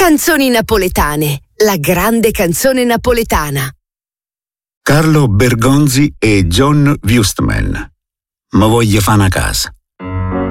Canzoni napoletane, la grande canzone napoletana. Carlo Bergonzi e John Wustman. Ma voglio fa' una casa.